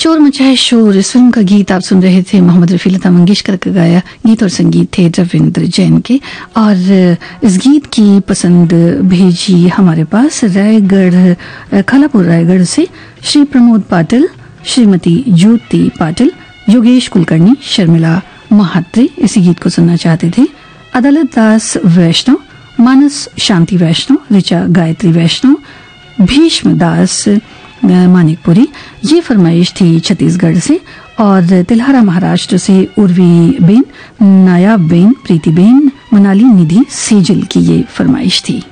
शोर मचाए शोर, इस फिल्म का गीत आप सुन रहे थे मोहम्मद रफी, लता मंगेशकर का गाया गीत और संगीत थे रविंद्र जैन के। और इस गीत की पसंद भेजी हमारे पास रायगढ़, खालापुर रायगढ़ से श्री प्रमोद पाटिल, श्रीमती ज्योति पाटिल, योगेश कुलकर्णी, शर्मिला महात्रे इसी गीत को सुनना चाहते थे। अदालत दास वैष्णव, मानस शांति वैष्णव, ऋचा गायत्री वैष्णव, भीष्म दास मानिकपुरी, ये फरमाइश थी छत्तीसगढ़ से। और तिल्हारा महाराष्ट्र से उर्वी बेन, नायाब बेन, प्रीति बेन, मनाली निधि सेजल की ये फरमाइश थी।